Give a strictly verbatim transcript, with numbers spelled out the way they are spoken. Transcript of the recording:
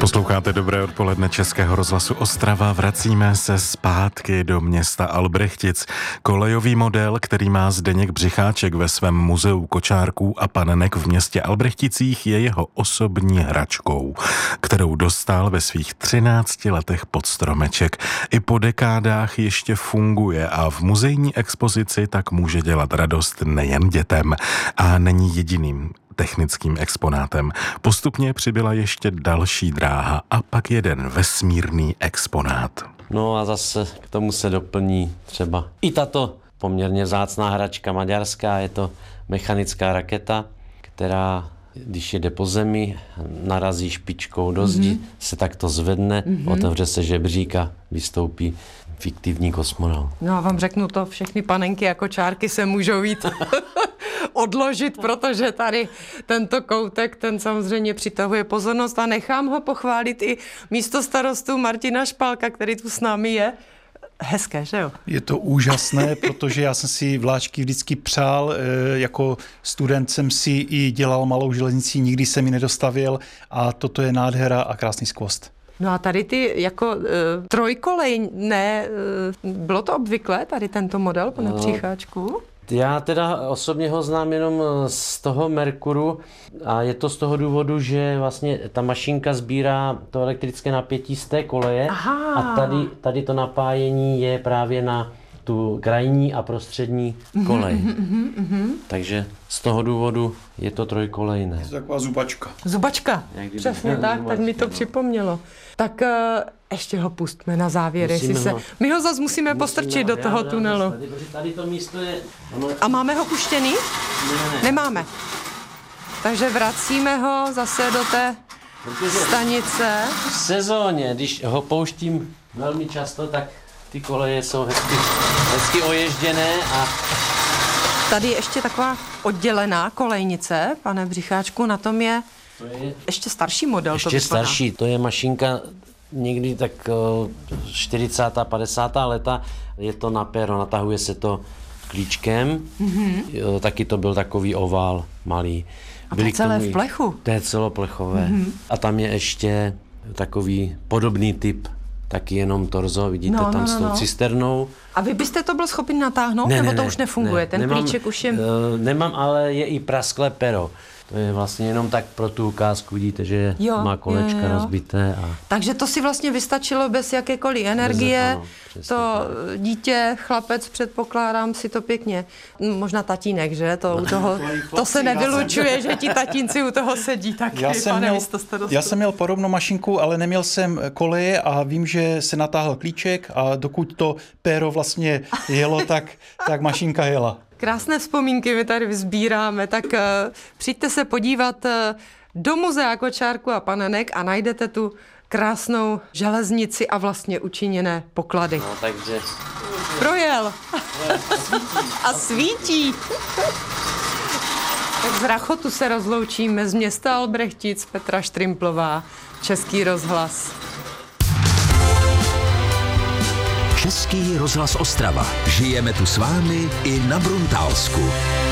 Posloucháte Dobré odpoledne Českého rozhlasu Ostrava. Vracíme se zpátky do města Albrechtic. Kolejový model, který má Zdeněk Břicháček ve svém muzeu kočárků a panenek v městě Albrechticích, je jeho osobní hračkou, kterou dostal ve svých třinácti letech pod stromeček. I po dekádách ještě funguje a v muzejní expozici tak může dělat radost nejen dětem. A není jediným technickým exponátem. Postupně přibyla ještě další dráha a pak jeden vesmírný exponát. No a zase k tomu se doplní třeba i tato poměrně vzácná hračka maďarská. Je to mechanická raketa, která, když jede po zemi, narazí špičkou do zdi, mm-hmm. se takto zvedne, mm-hmm. otevře se žebřík a vystoupí fiktivní kosmonaut. No a vám řeknu to, všechny panenky a kočárky se můžou jít odložit, protože tady tento koutek, ten samozřejmě přitahuje pozornost a nechám ho pochválit i místostarostu Martina Špalka, který tu s námi je. Hezké, že jo? Je to úžasné, protože já jsem si vláčky vždycky přál, jako student jsem si i dělal malou železnici, nikdy jsem ji nedostavil a toto je nádhera a krásný skvost. No a tady ty jako uh, trojkolejné, uh, bylo to obvyklé, tady tento model, pane Břicháčku? Já teda osobně ho znám jenom z toho Merkuru a je to z toho důvodu, že vlastně ta mašinka sbírá to elektrické napětí z té koleje. Aha. a tady, tady to napájení je právě na tu krajní a prostřední kolej. Mm-hmm, mm-hmm. Takže z toho důvodu je to trojkolejné. Je to taková zubačka. Zubačka, přesně tak, zubačka, tak mi to no. připomnělo. Tak uh, ještě ho pustme na závěr, jestli se... Ho... My ho zase musíme, musíme postrčit do toho tunelu. Tady, tady to místo je... Ano, a máme ho puštěný? Ne, ne. Nemáme. Takže vracíme ho zase do té Protože stanice. V sezóně, když ho pouštím velmi často, tak ty koleje jsou hezky, hezky oježděné a... Tady je ještě taková oddělená kolejnice, pane Břicháčku, na tom je, to je ještě starší model. Ještě to starší, to je mašinka někdy tak čtyřicátá padesátá leta, je to na péro, natahuje se to klíčkem, mm-hmm. jo, taky to byl takový ovál malý. A to je celé v plechu? To je celoplechové. Mm-hmm. A tam je ještě takový podobný typ, taky jenom torzo, vidíte no, tam no, s tou no. cisternou. A vy byste to byl schopný natáhnout, ne, nebo ne, to už nefunguje? Ne, ten nemám, klíček už je... Uh, nemám, ale je i prasklé pero. To je vlastně jenom tak pro tu ukázku, vidíte, že jo, má kolečka jo, jo. rozbité. A... Takže to si vlastně vystačilo bez jakékoliv energie. Bez, ano, to tak. Dítě, chlapec, předpokládám si to pěkně. Možná tatínek, že? To, u toho, to se nevylučuje, že ti tatínci u toho sedí taky, já jsem pane měl, místostarosto. Já jsem měl podobnou mašinku, ale neměl jsem koleje a vím, že se natáhl klíček a dokud to péro vlastně jelo, tak, tak mašinka jela. Krásné vzpomínky my tady sbíráme, tak uh, přijďte se podívat uh, do muzea kočárku a panenek a najdete tu krásnou železnici a vlastně učiněné poklady. No, takže... Projel! A svítí! Tak z Rachotu se rozloučíme z města Albrechtic, Petra Štrimplová, Český rozhlas. Český rozhlas Ostrava. Žijeme tu s vámi i na Bruntálsku.